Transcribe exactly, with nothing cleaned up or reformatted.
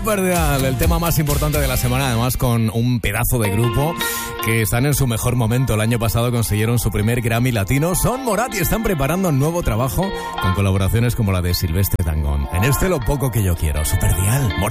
Superdial, el tema más importante de la semana, además con un pedazo de grupo que están en su mejor momento. El año pasado consiguieron su primer Grammy Latino. Son Morat y están preparando un nuevo trabajo con colaboraciones como la de Silvestre Dangond. En este Lo Poco Que Yo Quiero, Superdial, Morat.